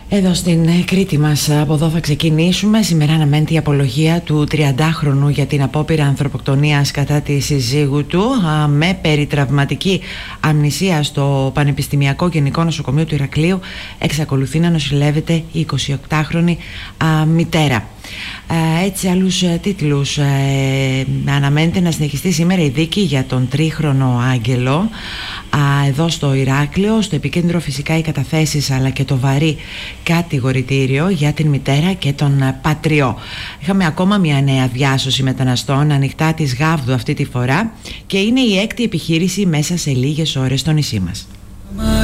Εδώ στην Κρήτη μας, από εδώ θα ξεκινήσουμε. Σήμερα αναμένεται η απολογία του 30χρονου για την απόπειρα ανθρωποκτονίας κατά τη συζύγου του με περιτραυματική αμνησία στο Πανεπιστημιακό Γενικό Νοσοκομείο του Ηρακλείου. Εξακολουθεί να νοσηλεύεται η 28χρονη μητέρα. Έτσι, άλλους τίτλους. Αναμένεται να συνεχιστεί σήμερα η δίκη για τον 3χρονο Άγγελο εδώ στο Ηράκλειο. Στο επικέντρο φυσικά οι καταθέσεις αλλά και το βαρύ κατηγορητήριο για την μητέρα και τον πατριό. Είχαμε ακόμα μια νέα διάσωση μεταναστών ανοιχτά της Γάβδου αυτή τη φορά και είναι η 6η επιχείρηση μέσα σε λίγες ώρες στο νησί μας.